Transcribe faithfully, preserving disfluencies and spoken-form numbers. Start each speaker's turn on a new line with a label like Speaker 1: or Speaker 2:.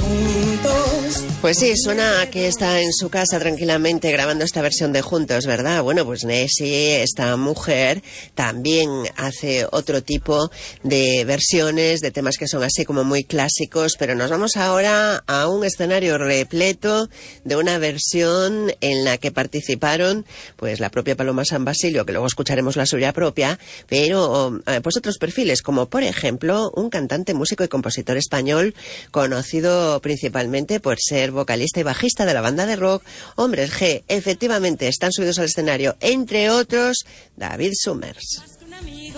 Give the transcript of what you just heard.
Speaker 1: juntos.
Speaker 2: Pues sí, suena que está en su casa tranquilamente grabando esta versión de Juntos, ¿verdad? Bueno, pues Nessie, esta mujer, también hace otro tipo de versiones de temas que son así como muy clásicos, pero nos vamos ahora a un escenario repleto de una versión en la que participaron pues la propia Paloma San Basilio, que luego escucharemos la suya propia, pero pues otros perfiles, como por ejemplo un cantante, músico y compositor español conocido principalmente por ser vocalista y bajista de la banda de rock Hombres G. Efectivamente, están subidos al escenario, entre otros, David Summers.